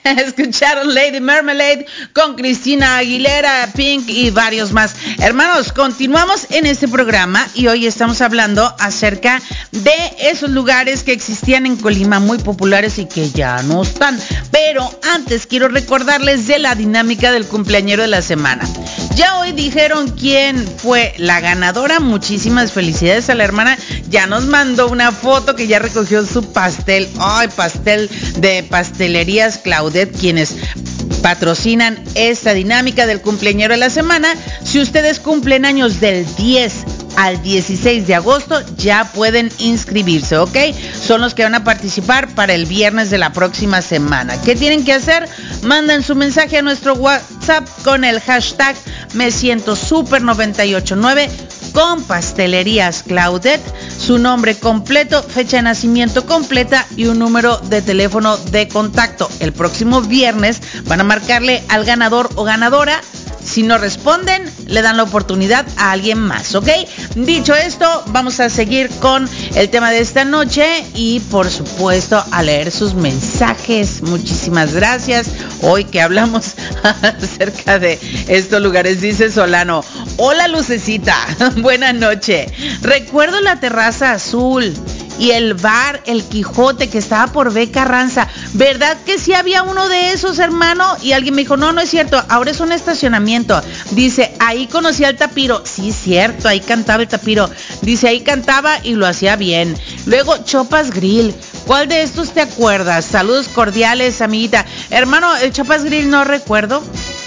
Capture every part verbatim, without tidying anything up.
Escucharon Lady Marmalade con Cristina Aguilera, Pink y varios más. Hermanos, continuamos en este programa y hoy estamos hablando acerca de esos lugares que existían en Colima muy populares y que ya no están. Pero antes quiero recordarles de la dinámica del cumpleañero de la semana. Ya hoy dijeron quién fue la ganadora. Muchísimas felicidades a la hermana. Ya nos mandó una foto que ya recogió su pastel. Ay, pastel de Pastelerías Claudet, quienes patrocinan esta dinámica del cumpleañero de la semana. Si ustedes cumplen años del diez al dieciséis de agosto, ya pueden inscribirse, ¿ok? Son los que van a participar para el viernes de la próxima semana. ¿Qué tienen que hacer? Mandan su mensaje a nuestro WhatsApp con el hashtag Me Siento Super noventa y ocho nueve con Pastelerías Claudet, su nombre completo, fecha de nacimiento completa y un número de teléfono de contacto. El próximo viernes van a marcarle al ganador o ganadora. Si no responden, le dan la oportunidad a alguien más, ¿ok? Dicho esto, vamos a seguir con el tema de esta noche y, por supuesto, a leer sus mensajes. Muchísimas gracias. Hoy que hablamos acerca de estos lugares, dice Solano. Hola, Lucecita. Buenas noches. Recuerdo la terraza azul y el bar El Quijote que estaba por B. Carranza. ¿Verdad que sí había uno de esos, hermano? Y alguien me dijo, no, no es cierto, ahora es un estacionamiento. Dice, ahí conocí al Tapiro. Sí, cierto, ahí cantaba el Tapiro. Dice, ahí cantaba y lo hacía bien. Luego, Chopas Grill. ¿Cuál de estos te acuerdas? Saludos cordiales, amiguita. Hermano, el Chopas Grill no recuerdo,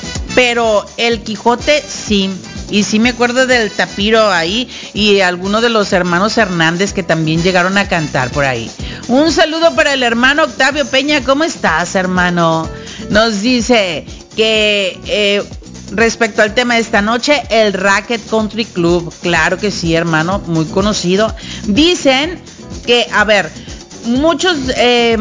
pero el Quijote sí. Y sí me acuerdo del Tapiro ahí y algunos de los hermanos Hernández que también llegaron a cantar por ahí. Un saludo para el hermano Octavio Peña. ¿Cómo estás, hermano? Nos dice que eh, respecto al tema de esta noche, el Racket Country Club. Claro que sí, hermano, muy conocido. Dicen que, a ver, muchos... Eh,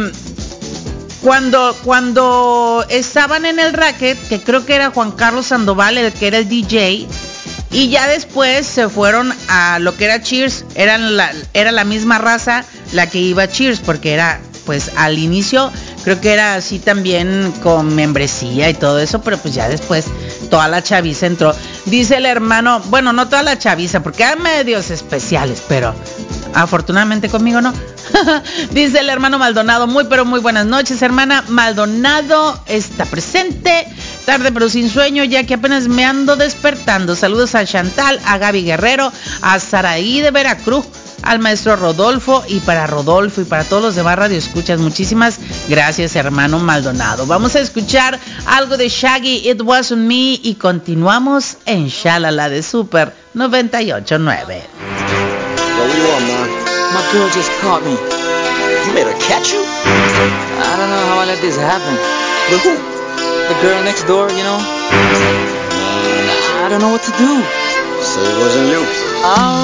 Cuando, cuando estaban en el Racket, que creo que era Juan Carlos Sandoval el que era el D J, y ya después se fueron a lo que era Cheers, eran la, era la misma raza la que iba a Cheers, porque era, pues al inicio, creo que era así también con membresía y todo eso, pero pues ya después toda la chaviza entró. Dice el hermano, bueno, no toda la chaviza, porque hay medios especiales, pero afortunadamente conmigo no. Dice el hermano Maldonado, muy pero muy buenas noches, hermana. Maldonado está presente, tarde pero sin sueño, ya que apenas me ando despertando. Saludos a Chantal, a Gaby Guerrero, a Saraí de Veracruz, al maestro Rodolfo, y para Rodolfo y para todos los demás radioescuchas, muchísimas gracias, hermano Maldonado. Vamos a escuchar algo de Shaggy, It Wasn't Me, y continuamos en Shalala de Super noventa y ocho nueve. What do you want, man? My girl just caught me. You made her catch you? I don't know how I let this happen. With who? The girl next door, you know? Man, I don't know what to do. so it wasn't you. Oh.